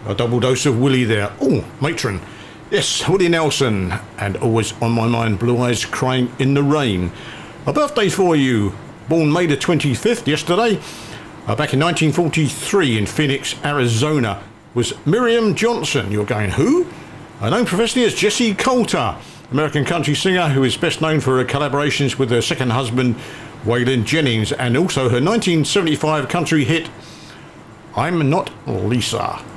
A double dose of Willie there. Oh, matron. Yes, Willie Nelson. And always on my mind, Blue Eyes Crying in the Rain. A birthday for you. Born May the 25th, yesterday. Back in 1943 in Phoenix, Arizona, was Miriam Johnson. You're going, who? Known professionally as Jessie Coulter, American country singer who is best known for her collaborations with her second husband, Waylon Jennings, and also her 1975 country hit, I'm Not Lisa.